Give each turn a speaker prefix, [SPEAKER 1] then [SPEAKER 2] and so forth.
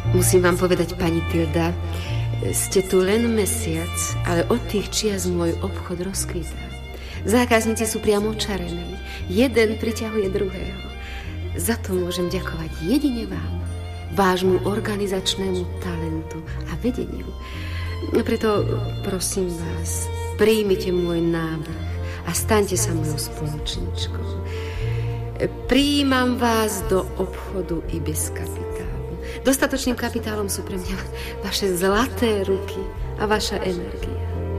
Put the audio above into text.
[SPEAKER 1] Musím vám povedať, pani Tilda, ste tu len mesiac, ale od tých čias môj obchod rozkvitá. Zákazníci sú priamo očarení. Jeden priťahuje druhého. Za to môžem ďakovať jedine vám, vášmu organizačnému talentu a vedeniu. Preto prosím vás, príjmite môj návrh a staňte sa mojou spoločničkou. Prijímam vás do obchodu i bez kapitálu. Dostatočným kapitálom sú pre mňa vaše zlaté ruky a vaša energia.